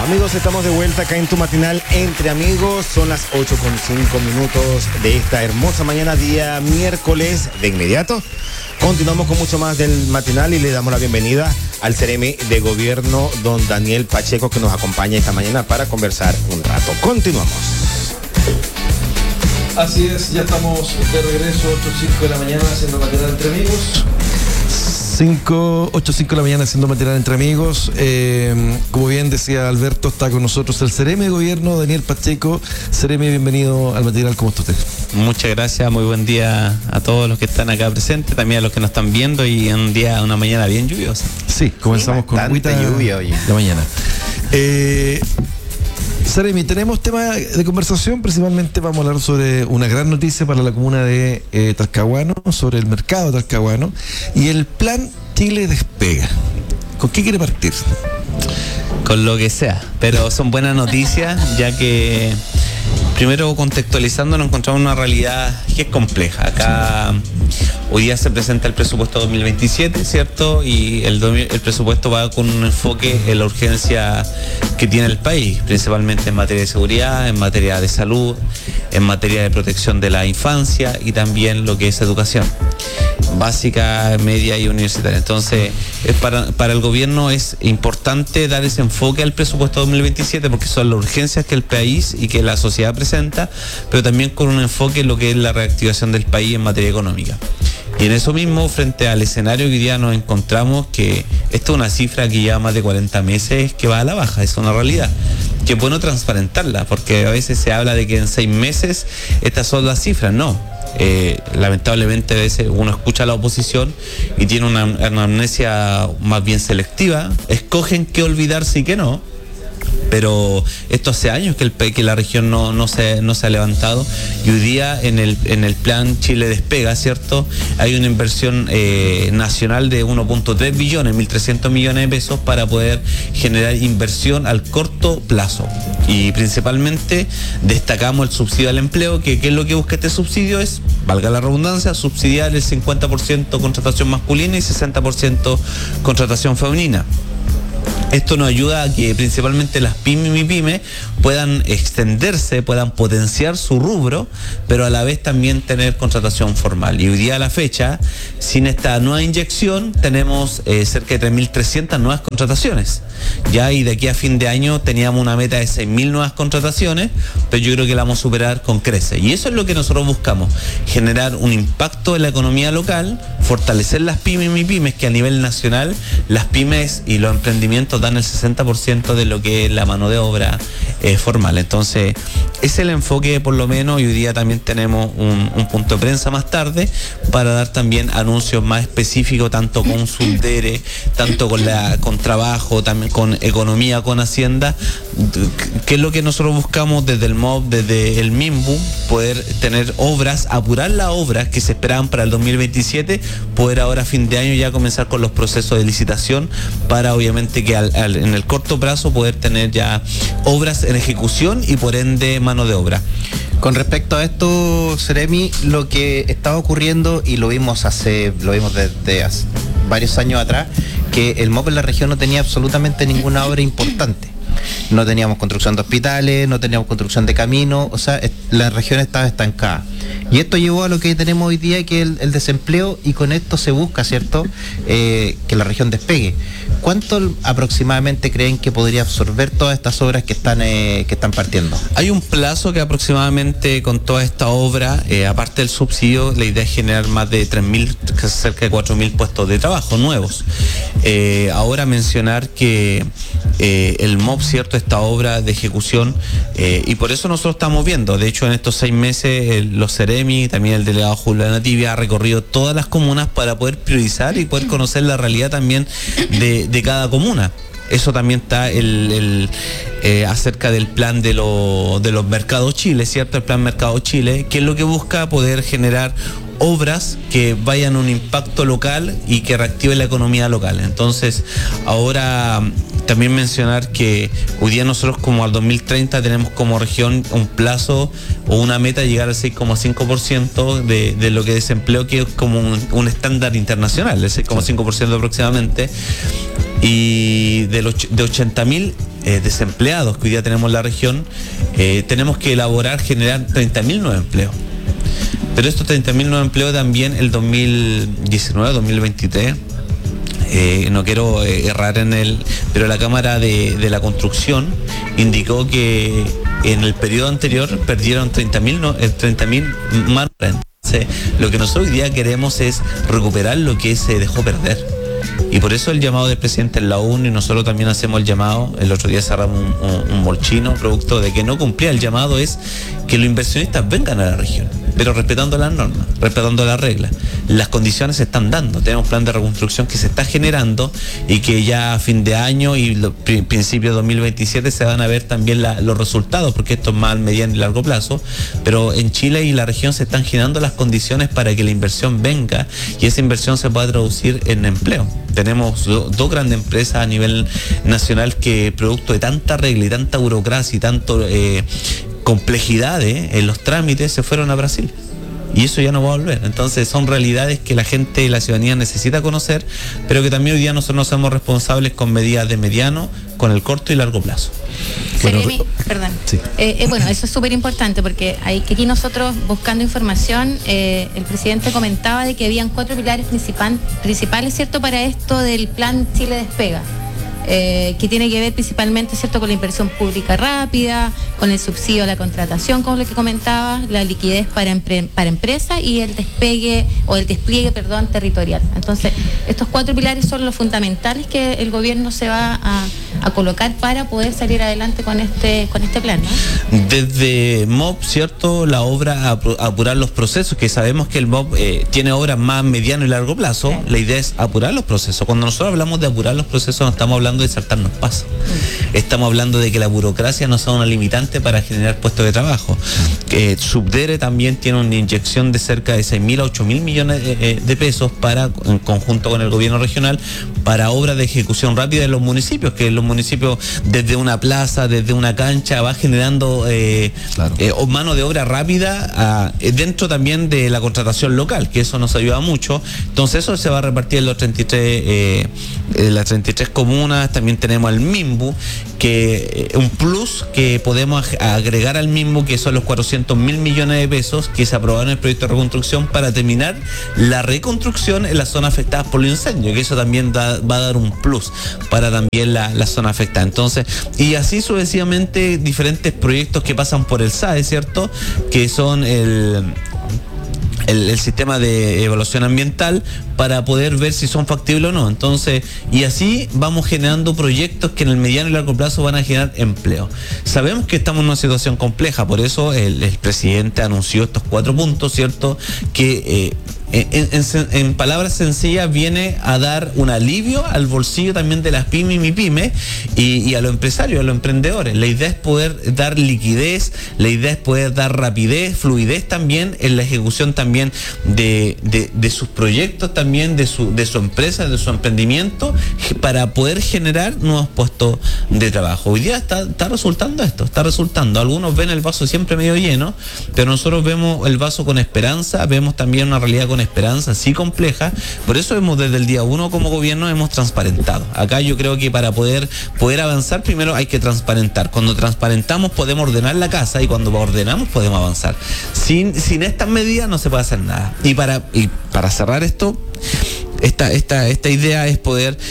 Amigos, estamos de vuelta acá en tu matinal Entre Amigos. Son las 8:05 de esta hermosa mañana, día miércoles. De inmediato continuamos con mucho más del matinal y le damos la bienvenida al CRM de Gobierno, don Daniel Pacheco, que nos acompaña esta mañana para conversar un rato. Continuamos. Así es, ya estamos de regreso, 8:05 de la mañana, haciendo matinal Entre Amigos. 8:05 de la mañana haciendo material Entre Amigos. Como bien decía Alberto, está con nosotros el CRM de Gobierno, Daniel Pacheco. CRM, bienvenido al material. ¿Cómo está usted? Muchas gracias, muy buen día a todos los que están acá presentes, también a los que nos están viendo, y una mañana bien lluviosa. Sí, comenzamos con agüita lluvia hoy. La mañana. Saremi, tenemos tema de conversación. Principalmente vamos a hablar sobre una gran noticia para la comuna de Talcahuano, sobre el mercado de Talcahuano y el plan Chile Despega. ¿Con qué quiere partir? Con lo que sea, pero son buenas noticias, ya que primero, contextualizando, nos encontramos en una realidad que es compleja. Acá hoy día se presenta el presupuesto 2027, ¿cierto? Y el presupuesto va con un enfoque en la urgencia que tiene el país, principalmente en materia de seguridad, en materia de salud, en materia de protección de la infancia y también lo que es educación básica, media y universitaria. Entonces, para el gobierno es importante dar ese enfoque al presupuesto 2027 porque son las urgencias que el país y que la sociedad presenta, pero también con un enfoque en lo que es la reactivación del país en materia económica. Y en eso mismo, frente al escenario que hoy día nos encontramos, que esta es una cifra que lleva más de 40 meses que va a la baja, es una realidad. Que es bueno transparentarla, porque a veces se habla de que en 6 meses estas son las cifras, no. Lamentablemente a veces uno escucha a la oposición y tiene una amnesia más bien selectiva, escogen qué olvidarse y qué no. Pero esto hace años que la región no se ha levantado, y hoy día en el plan Chile Despega, ¿cierto? Hay una inversión nacional de 1.3 billones, 1.300 millones de pesos para poder generar inversión al corto plazo. Y principalmente destacamos el subsidio al empleo, que ¿qué es lo que busca este subsidio? Es, valga la redundancia, subsidiar el 50% contratación masculina y 60% contratación femenina. Esto nos ayuda a que principalmente las pymes y MIPYME puedan extenderse, puedan potenciar su rubro, pero a la vez también tener contratación formal. Y hoy día a la fecha, sin esta nueva inyección, tenemos cerca de 3.300 nuevas contrataciones. Ya, y de aquí a fin de año teníamos una meta de 6.000 nuevas contrataciones, pero yo creo que la vamos a superar con creces. Y eso es lo que nosotros buscamos, generar un impacto en la economía local, fortalecer las pymes y MIPYMES, que a nivel nacional las pymes y los emprendimientos dan el 60% de lo que es la mano de obra formal. Entonces, es el enfoque por lo menos, y hoy día también tenemos un punto de prensa más tarde para dar también anuncios más específicos, tanto con Subdere, tanto con trabajo, también con economía, con Hacienda, que es lo que nosotros buscamos desde el MOB, desde el MIMBU, poder tener obras, apurar las obras que se esperaban para el 2027, poder ahora a fin de año ya comenzar con los procesos de licitación para obviamente que en el corto plazo poder tener ya obras en ejecución y por ende mano de obra. Con respecto a esto, Seremi, lo que estaba ocurriendo, y lo vimos desde hace varios años atrás, que el MOP en la región no tenía absolutamente ninguna obra importante. No teníamos construcción de hospitales, no teníamos construcción de caminos, o sea, la región estaba estancada. Y esto llevó a lo que tenemos hoy día, que es el desempleo, y con esto se busca, ¿cierto?, que la región despegue. ¿Cuánto aproximadamente creen que podría absorber todas estas obras que están partiendo? Hay un plazo que aproximadamente con toda esta obra, aparte del subsidio, la idea es generar más de 3.000, cerca de 4.000 puestos de trabajo nuevos. Ahora mencionar que el MOP, ¿cierto?, esta obra de ejecución, y por eso nosotros estamos viendo, de hecho en estos 6 meses los CEREMI, también el delegado Julio Nativia ha recorrido todas las comunas para poder priorizar y poder conocer la realidad también de cada comuna. Eso también está acerca del plan de los mercados Chile, ¿cierto? El plan Mercado Chile, que es lo que busca poder generar obras que vayan a un impacto local y que reactive la economía local. Entonces, ahora también mencionar que hoy día nosotros como al 2030 tenemos como región un plazo o una meta de llegar al 6,5% de lo que es desempleo, que es como un estándar internacional, el 6,5% aproximadamente. Y de 80.000 desempleados que hoy día tenemos en la región, tenemos que generar 30.000 nuevos empleos. Pero estos 30.000 nuevos empleos también el 2019, 2023, no quiero errar pero la Cámara de la Construcción indicó que en el periodo anterior perdieron 30.000 más. Entonces, lo que nosotros hoy día queremos es recuperar lo que se dejó perder. Y por eso el llamado del presidente en la ONU, y nosotros también hacemos el llamado, el otro día cerramos un molchino producto de que no cumplía el llamado, es que los inversionistas vengan a la región, pero respetando las normas, respetando las reglas. Las condiciones se están dando, tenemos un plan de reconstrucción que se está generando y que ya a fin de año y principios de 2027 se van a ver también los resultados, porque esto es más mediano y largo plazo, pero en Chile y la región se están generando las condiciones para que la inversión venga y esa inversión se pueda traducir en empleo. Tenemos dos grandes empresas a nivel nacional que, producto de tanta regla y tanta burocracia y tanto complejidad en los trámites, se fueron a Brasil. Y eso ya no va a volver. Entonces son realidades que la gente, la ciudadanía necesita conocer, pero que también hoy día nosotros nos somos responsables con medidas de mediano, con el corto y largo plazo. Seremi, perdón. Sí. Bueno, eso es súper importante porque aquí nosotros buscando información, el presidente comentaba de que habían 4 pilares principales, ¿cierto?, para esto del plan Chile Despega. Que tiene que ver principalmente, ¿cierto?, con la inversión pública rápida, con el subsidio a la contratación, como lo que comentaba, la liquidez para empresas y el despliegue territorial. Entonces, estos 4 pilares son los fundamentales que el gobierno se va a colocar para poder salir adelante con este plan, ¿no? Desde MOP, ¿cierto?, la obra apurar los procesos, que sabemos que el MOP tiene obras más mediano y largo plazo. Sí. La idea es apurar los procesos. Cuando nosotros hablamos de apurar los procesos, no estamos hablando de saltarnos pasos. Estamos hablando de que la burocracia no sea una limitante para generar puestos de trabajo. Subdere también tiene una inyección de cerca de 6.000 a 8.000 millones de pesos en conjunto con el gobierno regional para obras de ejecución rápida en los municipios, que los municipios desde una plaza, desde una cancha, va generando mano de obra rápida dentro también de la contratación local, que eso nos ayuda mucho. Entonces eso se va a repartir en las 33 comunas. También tenemos al MIMBU, que un plus que podemos agregar al MIMBU, que son los 400.000 millones de pesos que se aprobaron en el proyecto de reconstrucción para terminar la reconstrucción en las zonas afectadas por el incendio, que eso también va a dar un plus para también la zona afectada. Entonces, y así sucesivamente diferentes proyectos que pasan por el SAE, ¿cierto?, que son el sistema de evaluación ambiental para poder ver si son factibles o no. Entonces, y así vamos generando proyectos que en el mediano y largo plazo van a generar empleo. Sabemos que estamos en una situación compleja, por eso el presidente anunció estos 4 puntos, ¿cierto?, que en palabras sencillas viene a dar un alivio al bolsillo también de las pymes y MIPYME y a los empresarios, a los emprendedores. La idea es poder dar liquidez, la idea es poder dar rapidez, fluidez también en la ejecución también de sus proyectos, también de su empresa, de su emprendimiento, para poder generar nuevos puestos de trabajo. Hoy día está resultando esto, algunos ven el vaso siempre medio lleno, pero nosotros vemos el vaso con esperanza, vemos también una realidad con esperanza, sí compleja. Por eso desde el día 1 como gobierno hemos transparentado. Acá yo creo que para poder avanzar, primero hay que transparentar. Cuando transparentamos podemos ordenar la casa y cuando ordenamos podemos avanzar. Sin estas medidas no se puede hacer nada. Y para cerrar esto, esta idea es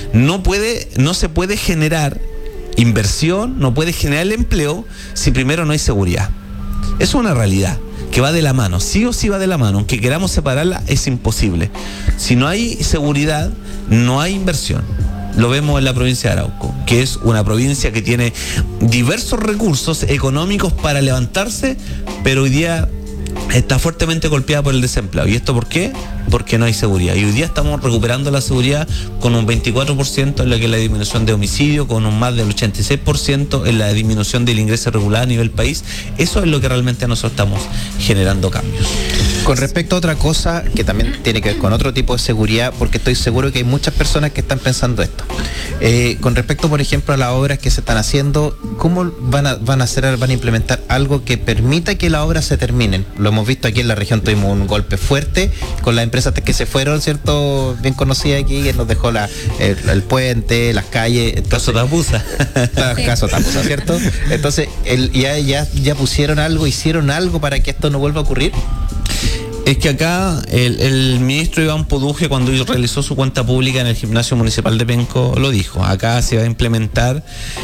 no se puede generar inversión, no puede generar el empleo si primero no hay seguridad. Eso es una realidad que va de la mano, sí o sí va de la mano, aunque queramos separarla es imposible. Si no hay seguridad, no hay inversión. Lo vemos en la provincia de Arauco, que es una provincia que tiene diversos recursos económicos para levantarse, pero hoy día está fuertemente golpeada por el desempleo. ¿Y esto por qué? Porque no hay seguridad. Y hoy día estamos recuperando la seguridad con un 24% en lo que es la disminución de homicidio, con un más del 86% en la disminución del ingreso regular a nivel país. Eso es lo que realmente nosotros estamos generando cambios. Con respecto a otra cosa que también tiene que ver con otro tipo de seguridad, porque estoy seguro que hay muchas personas que están pensando esto. Con respecto, por ejemplo, a las obras que se están haciendo, ¿cómo van a implementar algo que permita que las obras se terminen? Lo hemos visto aquí en la región, tuvimos un golpe fuerte con las empresas que se fueron, ¿cierto? Bien conocidas aquí, que nos dejó el puente, las calles. Caso Tapusa. Caso Tapusa, ¿cierto? Entonces, ya pusieron algo, hicieron algo para que esto no vuelva a ocurrir. Es que acá el ministro Iván Poduje, cuando realizó su cuenta pública en el gimnasio municipal de Penco, lo dijo. Acá se va a implementar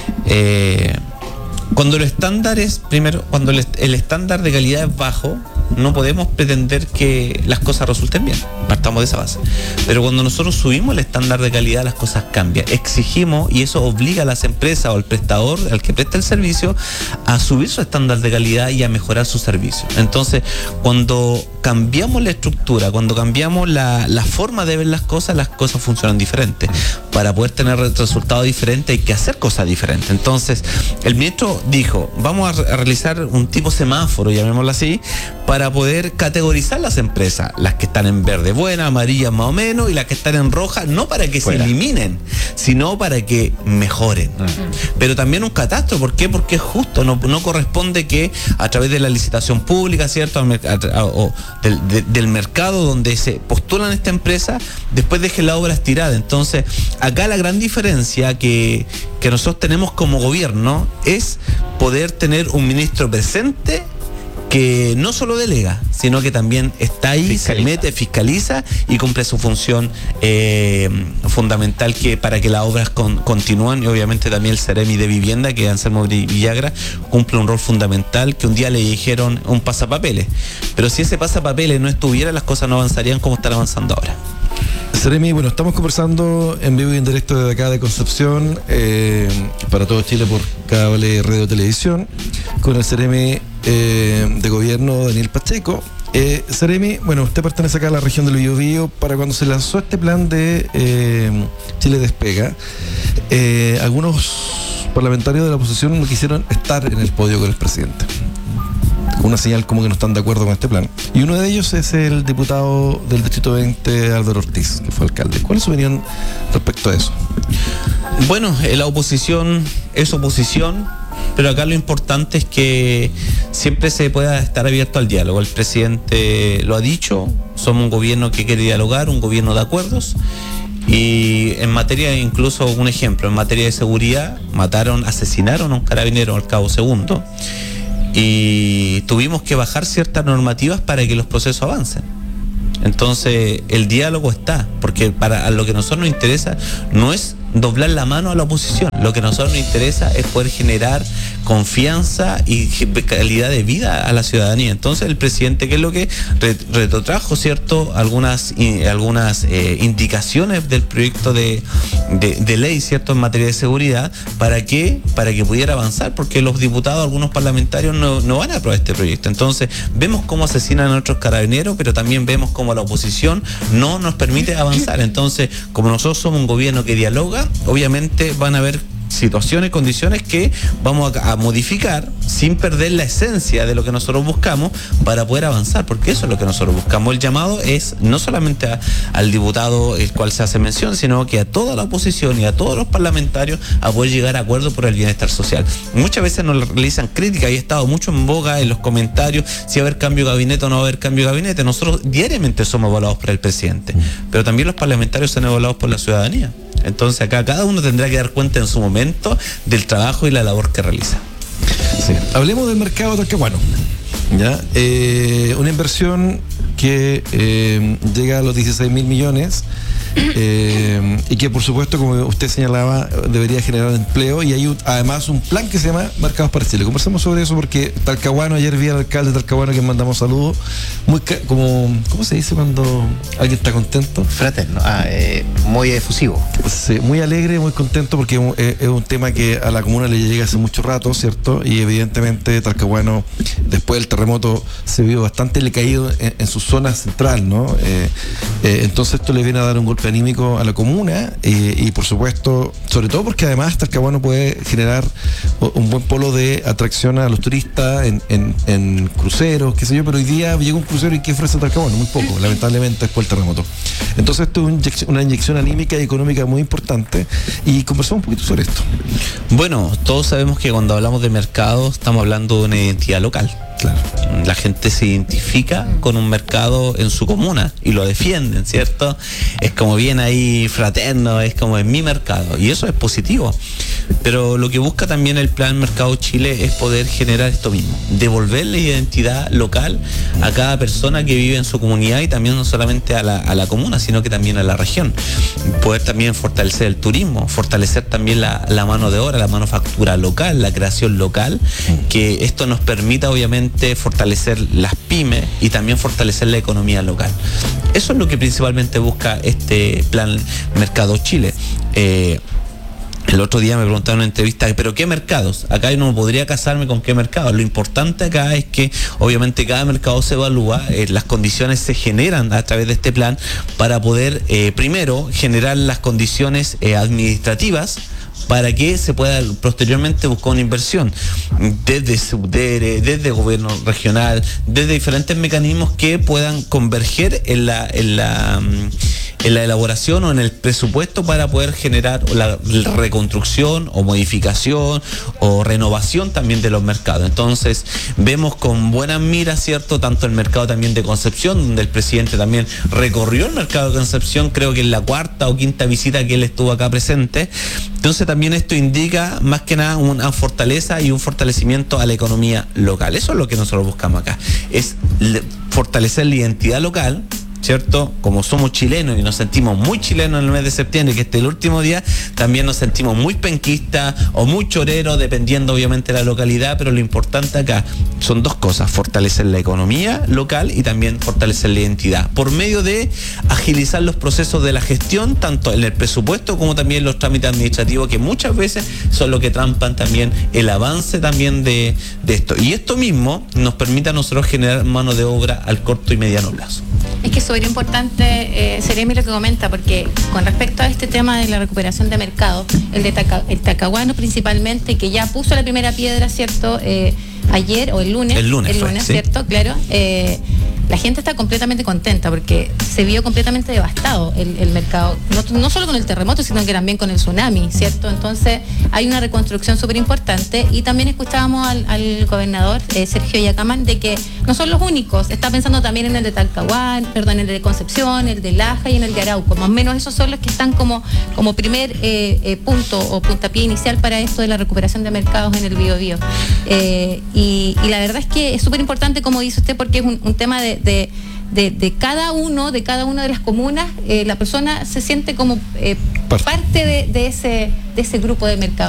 cuando los estándares, primero, cuando el estándar de calidad es bajo, no podemos pretender que las cosas resulten bien. Partamos de esa base. Pero cuando nosotros subimos el estándar de calidad, las cosas cambian. Exigimos, y eso obliga a las empresas o al prestador, al que presta el servicio, a subir su estándar de calidad y a mejorar su servicio. Entonces, cuando cambiamos la estructura, cuando cambiamos la forma de ver las cosas funcionan diferentes. Para poder tener resultados diferentes hay que hacer cosas diferentes. Entonces, el ministro dijo, vamos a realizar un tipo semáforo, llamémoslo así, para poder categorizar las empresas, las que están en verde buena, amarilla más o menos, y las que están en roja, no para que se eliminen, sino para que mejoren. Pero también un catastro, ¿por qué? Porque es justo, no corresponde que a través de la licitación pública, ¿cierto? O del mercado donde se postulan esta empresa, después dejen las obras tiradas. Entonces, acá la gran diferencia que nosotros tenemos como gobierno es poder tener un ministro presente que no solo delega, sino que también está ahí, se mete, fiscaliza y cumple su función fundamental para que las obras continúen. Y obviamente también el Ceremi de Vivienda, que Anselmo Villagra, cumple un rol fundamental, que un día le dijeron un pasapapeles. Pero si ese pasapapeles no estuviera, las cosas no avanzarían como están avanzando ahora. Ceremi, bueno, estamos conversando en vivo y en directo desde acá de Concepción, para todo Chile por cable, radio, televisión, con el Ceremi de Gobierno, Daniel Pacheco. Ceremi, bueno, usted pertenece acá a la región del Biobío. Para cuando se lanzó este plan de Chile Despega, algunos parlamentarios de la oposición no quisieron estar en el podio con el presidente. Una señal como que no están de acuerdo con este plan. Y uno de ellos es el diputado del Distrito 20, Álvaro Ortiz, que fue alcalde. ¿Cuál es su opinión respecto a eso? Bueno, la oposición es oposición, pero acá lo importante es que siempre se pueda estar abierto al diálogo. El presidente lo ha dicho, somos un gobierno que quiere dialogar, un gobierno de acuerdos. Y en materia, incluso un ejemplo, en materia de seguridad, asesinaron a un carabinero al cabo segundo. Y tuvimos que bajar ciertas normativas para que los procesos avancen. Entonces, el diálogo está, porque a lo que a nosotros nos interesa no es doblar la mano a la oposición. Lo que a nosotros nos interesa es poder generar confianza y calidad de vida a la ciudadanía. Entonces, el presidente, ¿qué es lo que retrotrajo, cierto? Algunas indicaciones del proyecto de ley, ¿cierto? En materia de seguridad. ¿Para qué? Para que pudiera avanzar, porque los diputados, algunos parlamentarios no van a aprobar este proyecto. Entonces, vemos cómo asesinan a nuestros carabineros, pero también vemos cómo la oposición no nos permite avanzar. Entonces, como nosotros somos un gobierno que dialoga, obviamente van a haber situaciones, condiciones que vamos a modificar sin perder la esencia de lo que nosotros buscamos para poder avanzar, porque eso es lo que nosotros buscamos. El llamado es no solamente al diputado el cual se hace mención, sino que a toda la oposición y a todos los parlamentarios a poder llegar a acuerdos por el bienestar social. Muchas veces nos realizan críticas y ha estado mucho en boga en los comentarios si va a haber cambio de gabinete o no va a haber cambio de gabinete. Nosotros diariamente somos evaluados por el presidente, pero también los parlamentarios son evaluados por la ciudadanía. Entonces acá cada uno tendrá que dar cuenta en su momento del trabajo y la labor que realiza. Sí. Hablemos del mercado talcahuano. ¿Ya? Una inversión que llega a los 16.000 millones y que por supuesto, como usted señalaba, debería generar empleo, y hay además un plan que se llama Mercados para Chile. Conversamos sobre eso porque Talcahuano, ayer vi al alcalde de Talcahuano, que mandamos saludos, ¿cómo se dice cuando alguien está contento? Fraterno, muy efusivo. Sí, muy alegre, muy contento, porque es un tema que a la comuna le llega hace mucho rato, ¿cierto? Y evidentemente Talcahuano, después del terremoto, se vio bastante caído en su zona central, ¿no? Entonces esto le viene a dar un golpe golpe anímico a la comuna y por supuesto, sobre todo porque además Talcahuano puede generar un buen polo de atracción a los turistas en cruceros, qué sé yo, pero hoy día llega un crucero y ¿qué ofrece Talcahuano? Muy poco, lamentablemente, después del terremoto. Entonces esto es una inyección anímica y económica muy importante y conversamos un poquito sobre esto. Bueno, todos sabemos que cuando hablamos de mercado estamos hablando de una identidad local. Claro. La gente se identifica con un mercado en su comuna y lo defienden, ¿cierto? Es como bien ahí fraterno, es como en mi mercado y eso es positivo. Pero lo que busca también el Plan Mercado Chile es poder generar esto mismo, devolver la identidad local a cada persona que vive en su comunidad y también no solamente a la comuna, sino que también a la región. Poder también fortalecer el turismo, fortalecer también la mano de obra, la manufactura local, la creación local, que esto nos permita obviamente fortalecer las pymes y también fortalecer la economía local. Eso es lo que principalmente busca este Plan Mercado Chile. El otro día me preguntaron en una entrevista, ¿pero qué mercados? Acá yo no podría casarme con qué mercados. Lo importante acá es que obviamente cada mercado se evalúa, las condiciones se generan a través de este plan para poder primero generar las condiciones administrativas para que se pueda posteriormente buscar una inversión desde Subdere, desde gobierno regional, desde diferentes mecanismos que puedan converger en la elaboración o en el presupuesto para poder generar la reconstrucción o modificación o renovación también de los mercados. Entonces vemos con buenas miras, ¿cierto? Tanto el mercado también de Concepción, donde el presidente también recorrió el mercado de Concepción, creo que en la cuarta o quinta visita que él estuvo acá presente. Entonces también esto indica más que nada una fortaleza y un fortalecimiento a la economía local. Eso es lo que nosotros buscamos acá, es fortalecer la identidad local, ¿cierto? Como somos chilenos y nos sentimos muy chilenos en el mes de septiembre, que este es el último día, también nos sentimos muy penquistas o muy choreros, dependiendo obviamente de la localidad, pero lo importante acá son dos cosas: fortalecer la economía local y también fortalecer la identidad, por medio de agilizar los procesos de la gestión, tanto en el presupuesto como también los trámites administrativos, que muchas veces son lo que trampan también el avance también de esto. Y esto mismo nos permite a nosotros generar mano de obra al corto y mediano plazo. Es que es súper importante, Seremi, lo que comenta, porque con respecto a este tema de la recuperación de mercado, el Talcahuano principalmente, que ya puso la primera piedra, ¿cierto? Ayer o el lunes, fue, sí. ¿cierto? Claro. La gente está completamente contenta porque se vio completamente devastado el mercado, no solo con el terremoto, sino que también con el tsunami, ¿cierto? Entonces hay una reconstrucción súper importante y también escuchábamos al gobernador Sergio Yacamán de que no son los únicos, está pensando también en el de Talcahuano, perdón, en el de Concepción, el de Laja y en el de Arauco, más o menos esos son los que están como primer punto o puntapié inicial para esto de la recuperación de mercados en el Biobío. Y la verdad es que es súper importante, como dice usted, porque es un tema de cada una de las comunas, la persona se siente como parte de ese grupo de mercado.